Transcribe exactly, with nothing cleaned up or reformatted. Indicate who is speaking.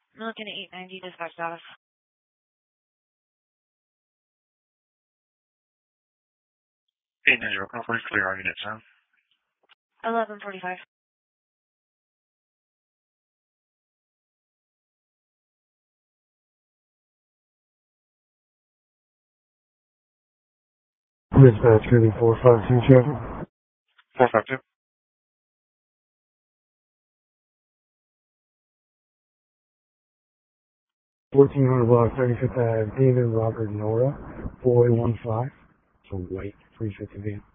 Speaker 1: I'm looking at eight ninety dispatch status.
Speaker 2: eight ninety, Oakland forty, clear our unit, sound.
Speaker 1: eleven forty-five.
Speaker 3: Dispatch, getting four five two traffic.
Speaker 2: four five two.
Speaker 3: fourteen hundred block, thirty-fifth Ave, David Robert Nora, four eight one five. It's a white three fifty van.